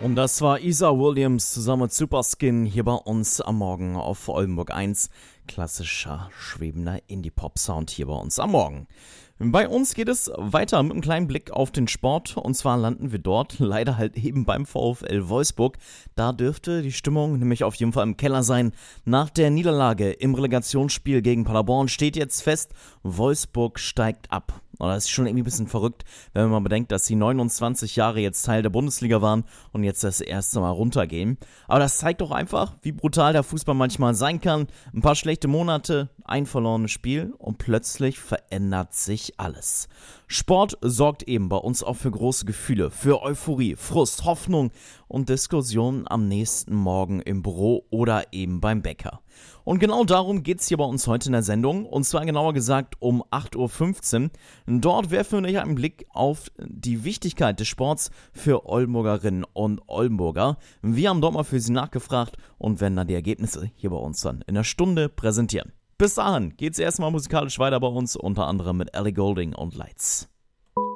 Und das war Isa Williams zusammen mit Superskin hier bei uns am Morgen auf Oldenburg 1. Klassischer, schwebender Indie-Pop-Sound hier bei uns am Morgen. Bei uns geht es weiter mit einem kleinen Blick auf den Sport und zwar landen wir dort leider halt eben beim VfL Wolfsburg. Da dürfte die Stimmung nämlich auf jeden Fall im Keller sein. Nach der Niederlage im Relegationsspiel gegen Paderborn steht jetzt fest, Wolfsburg steigt ab. Das ist schon irgendwie ein bisschen verrückt, wenn man mal bedenkt, dass sie 29 Jahre jetzt Teil der Bundesliga waren und jetzt das erste Mal runtergehen. Aber das zeigt doch einfach, wie brutal der Fußball manchmal sein kann. Ein paar schlechte Monate, ein verlorenes Spiel und plötzlich verändert sich alles. Sport sorgt eben bei uns auch für große Gefühle, für Euphorie, Frust, Hoffnung und Diskussionen am nächsten Morgen im Büro oder eben beim Bäcker. Und genau darum geht's hier bei uns heute in der Sendung, und zwar genauer gesagt um 8.15 Uhr. Dort werfen wir euch einen Blick auf die Wichtigkeit des Sports für Oldenburgerinnen und Oldenburger. Wir haben dort mal für sie nachgefragt und werden dann die Ergebnisse hier bei uns dann in einer Stunde präsentieren. Bis dahin geht's erstmal musikalisch weiter bei uns, unter anderem mit Ellie Goulding und Lights.